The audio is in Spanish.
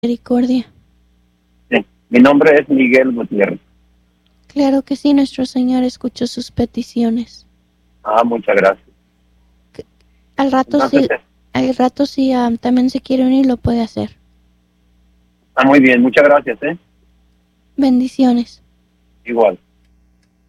misericordia. Sí. Mi nombre es Miguel Gutiérrez. Claro que sí, nuestro Señor escuchó sus peticiones. Muchas gracias. Al rato si también se quiere unir, lo puede hacer. Muy bien, muchas gracias, Bendiciones. Igual.